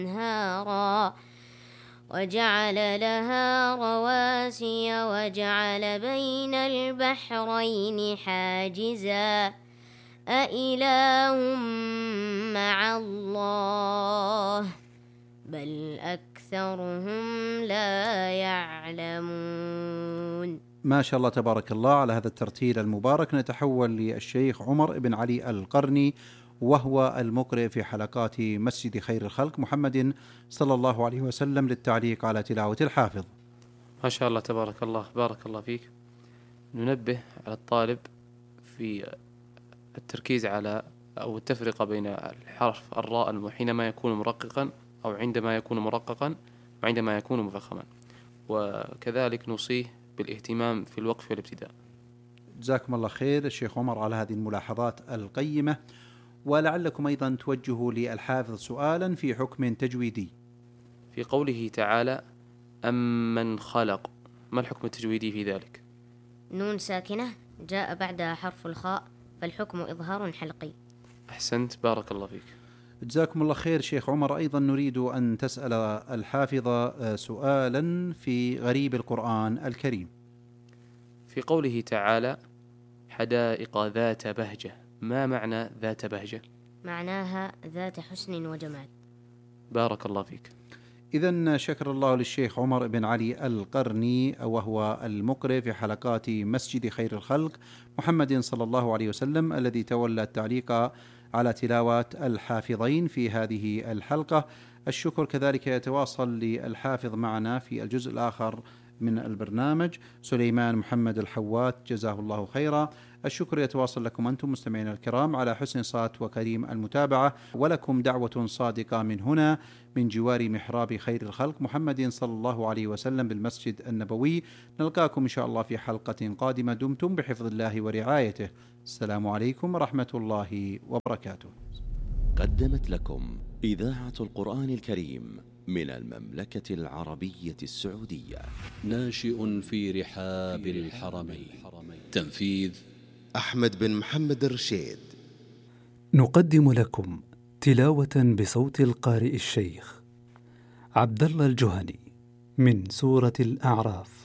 أنهارا وجعل لها رواسي وجعل بين البحرين حاجزا أإله مع الله بل أكثرهم لا يعلمون. ما شاء الله تبارك الله على هذا الترتيل المبارك. نتحول للشيخ عمر بن علي القرني، وهو المقرئ في حلقات مسجد خير الخلق محمد صلى الله عليه وسلم، للتعليق على تلاوة الحافظ. ما شاء الله تبارك الله، بارك الله فيك. ننبه على الطالب في التركيز على أو التفرقة بين الحرف الراء حينما يكون مرققا أو عندما يكون مرققا وعندما يكون مفخما، وكذلك نوصيه بالاهتمام في الوقف والابتداء. جزاكم الله خير الشيخ عمر على هذه الملاحظات القيمة. ولعلكم أيضا توجهوا للحافظ سؤالا في حكم تجويدي. في قوله تعالى أمن خلق، ما الحكم التجويدي في ذلك؟ نون ساكنة جاء بعدها حرف الخاء، فالحكم إظهار حلقي. أحسنت، بارك الله فيك. جزاكم الله خير شيخ عمر. أيضا نريد أن تسأل الحافظ سؤالا في غريب القرآن الكريم. في قوله تعالى حدائق ذات بهجة، ما معنى ذات بهجة؟ معناها ذات حسن وجمال. بارك الله فيك. إذن شكر الله للشيخ عمر بن علي القرني، وهو المقرئ في حلقات مسجد خير الخلق محمد صلى الله عليه وسلم، الذي تولى التعليق على تلاوات الحافظين في هذه الحلقة. الشكر كذلك يتواصل للحافظ معنا في الجزء الآخر من البرنامج سليمان محمد الحوات، جزاه الله خيرا. الشكر يتواصل لكم أنتم مستمعين الكرام على حسن صوت وكريم المتابعة، ولكم دعوة صادقة من هنا من جوار محراب خير الخلق محمد صلى الله عليه وسلم بالمسجد النبوي. نلقاكم إن شاء الله في حلقة قادمة، دمتم بحفظ الله ورعايته. السلام عليكم ورحمة الله وبركاته. قدمت لكم إذاعة القرآن الكريم من المملكة العربية السعودية. ناشئ في رحاب الحرمين. تنفيذ أحمد بن محمد الرشيد. نقدم لكم تلاوة بصوت القارئ الشيخ عبد الله الجهني من سورة الأعراف.